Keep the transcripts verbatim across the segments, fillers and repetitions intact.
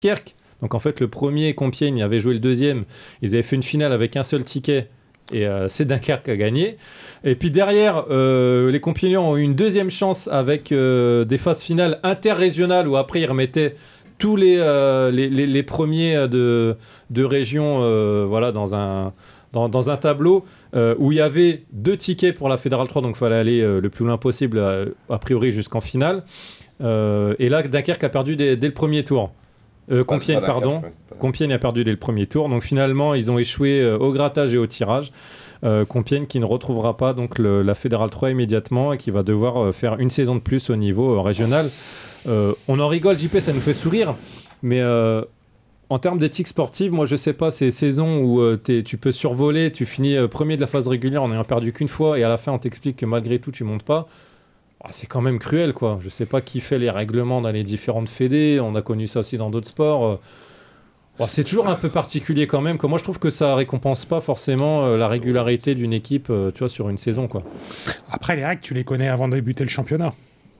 Dunkerque. Donc en fait, le premier, Compiègne, avait joué le deuxième. Ils avaient fait une finale avec un seul ticket. Et euh, c'est Dunkerque qui a gagné. Et puis derrière, euh, les Compiègnons ont eu une deuxième chance avec euh, des phases finales interrégionales où après ils remettaient tous les, euh, les, les, les premiers de, de région euh, voilà, dans, un, dans, dans un tableau euh, où il y avait deux tickets pour la Fédérale trois, donc il fallait aller euh, le plus loin possible, a, a priori jusqu'en finale. Euh, et là, Dunkerque a perdu dès, dès le premier tour. Euh, Compiègne, ah, pardon. Ouais. Compiègne a perdu dès le premier tour. Donc finalement, ils ont échoué euh, au grattage et au tirage. Euh, Compiègne qui ne retrouvera pas donc, le, la Fédérale trois immédiatement et qui va devoir euh, faire une saison de plus au niveau euh, régional. Euh, on en rigole, J P, ça nous fait sourire. Mais euh, en termes d'éthique sportive, moi je sais pas, ces saisons où euh, tu peux survoler, tu finis euh, premier de la phase régulière en n'ayant perdu qu'une fois et à la fin on t'explique que malgré tout tu montes pas. Oh, c'est quand même cruel, quoi. Je sais pas qui fait les règlements dans les différentes fédés. On a connu ça aussi dans d'autres sports. Oh, c'est toujours un peu particulier quand même. Moi, je trouve que ça récompense pas forcément euh, la régularité d'une équipe, euh, tu vois, sur une saison, quoi. Après, les règles, tu les connais avant de débuter le championnat.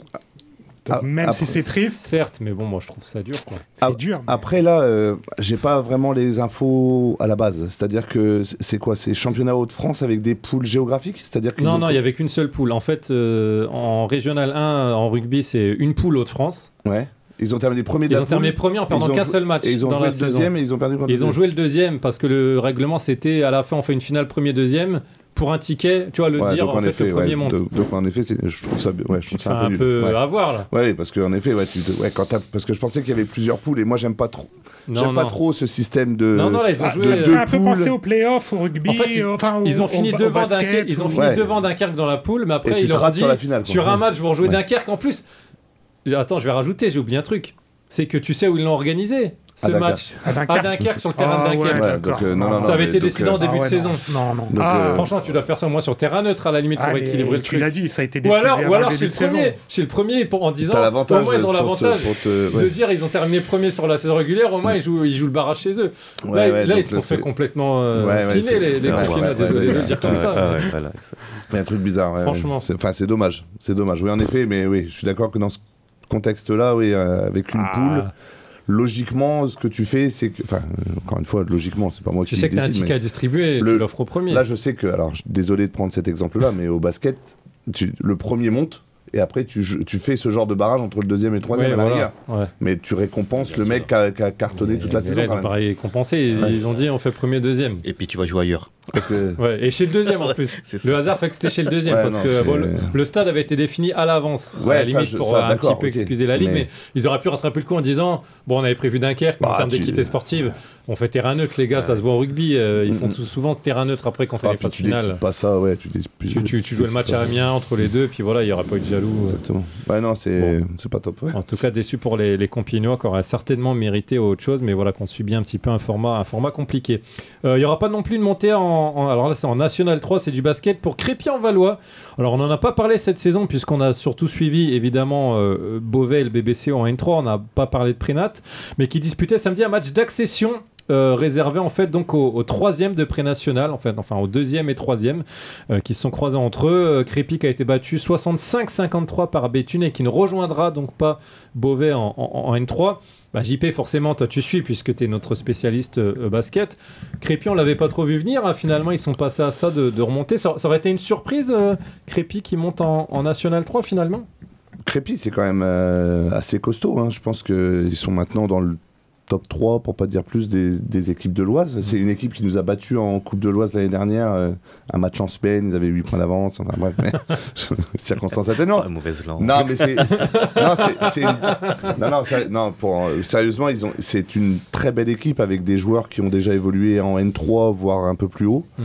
Donc, ah, même après, si c'est triste. Certes, mais bon, moi je trouve ça dur, quoi. C'est ah, dur. Mais... Après, là, euh, j'ai pas vraiment les infos à la base. C'est-à-dire que c'est quoi ? C'est championnat Hauts-de-France avec des poules géographiques ? C'est-à-dire Non, ont... non, il y avait qu'une seule poule. En fait, euh, en Régional un, en rugby, c'est une poule Hauts-de-France. Ouais. Ils ont terminé premiers de Ils la ont poule. terminé premiers en perdant qu'un seul match. Et ils ont dans joué la le deuxième et ils ont perdu contre le Ils ont joué le deuxième parce que le règlement, c'était à la fin, on fait une finale premier-deuxième. Pour un ticket, tu vois, le ouais, dire, en, en fait, effet, le premier ouais, monte. Donc, donc, en effet, c'est, je trouve ça, ouais, je trouve ça un peu, un peu ouais. à voir, là. Ouais, parce qu'en effet, ouais, tu, ouais, quand parce que je pensais qu'il y avait plusieurs poules et moi, j'aime pas trop. Non, j'aime non. pas trop ce système de. Non, non, là, ils ont ah, joué. Ça me fait un peu penser au play-off, au rugby. En fait, ils, enfin, au, ils ont fini au, devant au basket, Dunkerque. Ils ont fini ouais. devant Dunkerque dans la poule, mais après, et ils leur ont dit sur, la finale, sur un match, vous rejouez ouais. Dunkerque. En plus, attends, je vais rajouter, j'ai oublié un truc. C'est que tu sais où ils l'ont organisé. Ce à match à Dunkerque. à Dunkerque sur le terrain ah, de Dunkerque. Ouais, ouais, donc, euh, non, non, ça non, avait été donc, décidé en début ah, ouais, de saison. Non, non. Donc, Ah, euh, franchement, tu dois faire ça au moins sur terrain neutre à la limite ah, pour équilibrer le tu truc. l'as dit, ça a été Ou décidé. alors, ou alors le c'est le premier, c'est le premier pour, en disant au moins ils ont l'avantage te, ouais. de dire ils ont terminé premier sur la saison régulière, au moins ils jouent ils jouent le barrage chez eux. Ouais, là, ouais, là ils se se sont fait complètement euh, ouais, ouais, fliner les, les Compiègnons, désolé de le dire comme ça. Il y a un truc bizarre. Franchement, enfin c'est dommage, c'est dommage. Oui en effet, mais oui, je suis d'accord que dans ce contexte-là, oui, avec une poule. Logiquement, ce que tu fais, c'est que... Enfin, encore une fois, logiquement, c'est pas moi tu qui sais que tu as un décide, ticket à distribuer et le... tu l'offres au premier. Là, je sais que... Alors, je suis désolé de prendre cet exemple-là, mais au basket, tu... le premier monte, et après, tu, tu fais ce genre de barrage entre le deuxième et le troisième ouais, à la voilà. rigueur. Ouais. Mais tu récompenses Bien le mec qui a, qui a cartonné mais, toute la mais saison. Là, ils ont pareil compensé. Ils, ouais. ils ont dit, on fait premier, deuxième. Et puis, tu vas jouer ailleurs. Parce que... ouais, et chez le deuxième en plus. Le hasard fait que c'était chez le deuxième ouais, parce non, que bon, le, le stade avait été défini à l'avance. Ouais, à la limite ça, je, pour ça, un petit peu okay. excuser la ligue, mais... mais ils auraient pu rattraper le coup en disant bon, on avait prévu Dunkerque, mais bah, en termes tu... d'équité sportive, on fait terrain neutre, les gars, ouais. ça se voit au rugby. Euh, ils font mm-hmm. souvent terrain neutre après quand c'est ah, les phases finales. Tu décides pas ça, ouais. Tu, tu, tu, tu joues le match à Amiens entre les deux, puis voilà, il n'y aura pas eu de jaloux. Exactement. Ouais, non, c'est bon. c'est pas top. Ouais. En tout cas, déçu pour les, les Compiègnois qui auraient certainement mérité autre chose, mais voilà, qu'on subit un petit peu un format, un format compliqué. Il euh, n'y aura pas non plus de montée en, en. Alors là, c'est en National trois, c'est du basket pour Crépy-en-Valois. Alors, on n'en a pas parlé cette saison, puisqu'on a surtout suivi, évidemment, euh, Beauvais et le B B C en N trois. On n'a pas parlé de Prénat, mais qui disputait samedi un match d'accession. Euh, réservé en fait donc au, au troisième de pré-national, en fait, enfin au deuxième et troisième euh, qui se sont croisés entre eux. Euh, Crépy qui a été battu soixante-cinq à cinquante-trois par Béthune et qui ne rejoindra donc pas Beauvais en, en, en N trois. Bah, J P, forcément, toi tu suis puisque tu es notre spécialiste euh, basket. Crépy, on l'avait pas trop vu venir. Hein. Finalement, ils sont passés à ça de, de remonter. Ça, ça aurait été une surprise, euh, Crépy qui monte en, en National trois finalement. Crépy, c'est quand même euh, assez costaud. Hein. Je pense qu'ils sont maintenant dans le top trois, pour pas dire plus, des, des équipes de l'Oise. C'est une équipe qui nous a battus en Coupe de l'Oise l'année dernière. Euh, un match en semaine, ils avaient huit points d'avance. Enfin bref, mais... circonstances atténuantes. Oh, mauvaise langue. Non, mais c'est... c'est... Non, c'est, c'est une... non, non, c'est... non pour... sérieusement, ils ont... c'est une très belle équipe avec des joueurs qui ont déjà évolué en N trois, voire un peu plus haut. Mm.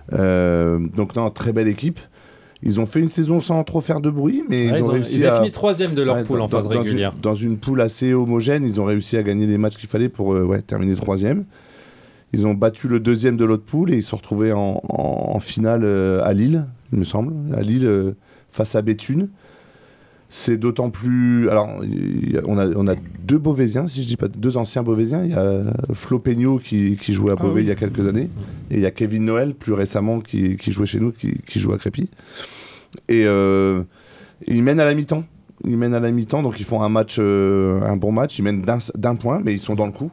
Euh, donc non, très belle équipe. Ils ont fait une saison sans trop faire de bruit, mais ouais, ils, ont ils ont réussi ils à... ont fini troisième de leur ouais, poule dans, en phase dans régulière. Une, dans une poule assez homogène, ils ont réussi à gagner les matchs qu'il fallait pour euh, ouais, terminer troisième. Ils ont battu le deuxième de l'autre poule et ils se sont retrouvés en, en, en finale euh, à Lille, il me semble, à Lille euh, face à Béthune. C'est d'autant plus... Alors, y a, on, a, on a deux Beauvaisiens, si je dis pas deux anciens Beauvaisiens. Il y a Flo Peignaud qui, qui jouait à Beauvais ah, oui. il y a quelques années. Et il y a Kevin Noël, plus récemment, qui, qui jouait chez nous, qui, qui joue à Crépy. Et euh, ils mènent à la mi-temps. Ils mènent à la mi-temps, donc ils font un match, euh, un bon match. Ils mènent d'un, d'un point, mais ils sont dans le coup.